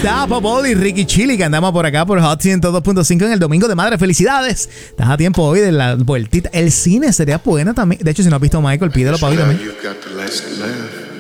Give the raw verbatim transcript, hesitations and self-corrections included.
Unstoppable y Ricky Chili, que andamos por acá por Hot ciento dos punto cinco en el Domingo de Madre. Felicidades. Estás a tiempo hoy de la vueltita. El cine sería buena también. De hecho, si no has visto Michael, pídelo para hoy también.